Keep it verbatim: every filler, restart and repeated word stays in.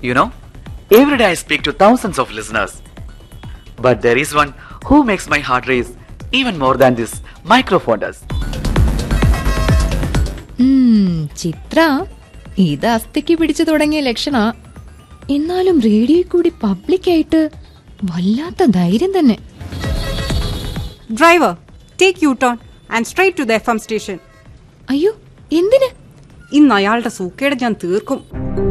You know, every day I speak to thousands of listeners. But there is one who makes my heart race even more than this microphone does. ചിത്ര, ഇത് അസ്ഥിക്ക് പിടിച്ചു തുടങ്ങിയ ലക്ഷണ. എന്നാലും radio കൂടി പബ്ലിക്കായിട്ട് വല്ലാത്ത ധൈര്യം തന്നെ. Driver, take you turn and straight to the F M station. അയ്യോ, എന്തിന്? ഇന്ന് അയാളുടെ സൂക്കേട് ഞാൻ തീർക്കും.